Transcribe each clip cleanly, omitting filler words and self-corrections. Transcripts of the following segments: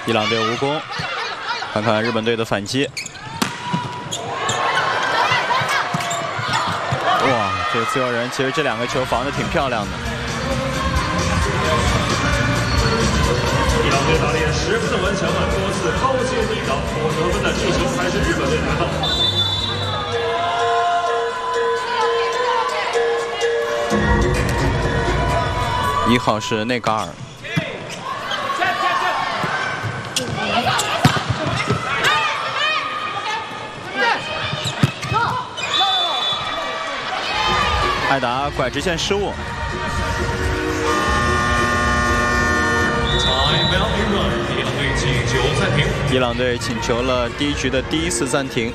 伊朗队无功，看看日本队的反击。哇，这个自由人其实这两个球防得挺漂亮的。 伊朗队打得也十分的顽强啊，多次抛接对挡，不得分的剧情还是日本队拿到。 1号是内嘎尔。艾达拐直线失误。伊朗队请求了第一局的第1次暂停。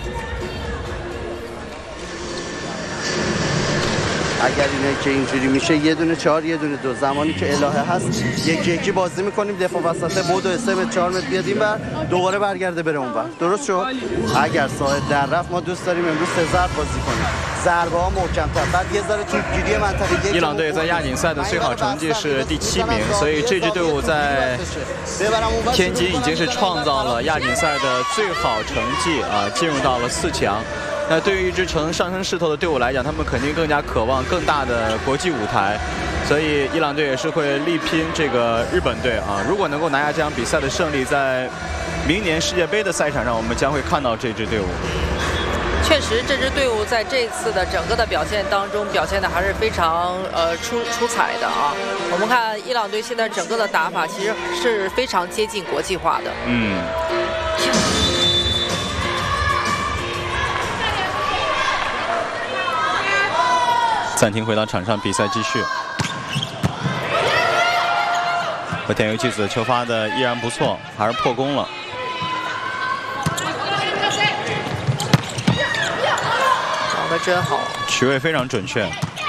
اگر اینه که اینجوری میشه یه دونه 4 یه دونه 2 زمانی که الهه هست یکی بازی میکنیم دفاع وسطه بود 3 متر 4 متر بیاد اینور دوباره برگرده بره اونور درست شد اگر ساعت در رفت ما دوست داریم امروز 3 ضرب بازی کنیم ضربه ها محکم‌تر بعد یه ذره توپگیری منطقه 伊朗队在亚锦赛的最好成绩是第7名，所以这支队伍在天津已经是创造了亚锦赛的最好成绩啊，进入到了4强。 那对于一支呈上升势头的队伍来讲，他们肯定更加渴望更大的国际舞台，所以伊朗队也是会力拼这个日本队啊。如果能够拿下这场比赛的胜利，在明年世界杯的赛场上，我们将会看到这支队伍。 确实，这支队伍在这次的整个的表现当中，表现的还是非常出彩的啊。我们看伊朗队现在整个的打法，其实是非常接近国际化的。嗯。 暂停回到场上，比赛继续。和田由纪子球发的依然不错，还是破功了。 长得真好， 取位非常准确。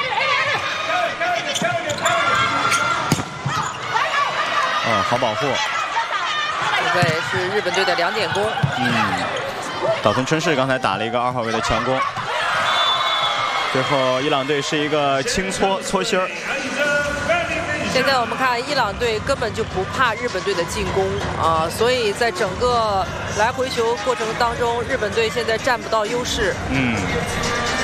好保护。 这个也是日本队的2点攻。 岛村春世刚才打了一个2号位的强攻。 最后，伊朗队是一个轻搓心儿。 现在我们看伊朗队根本就不怕日本队的进攻啊，所以在整个来回球过程当中，日本队现在占不到优势。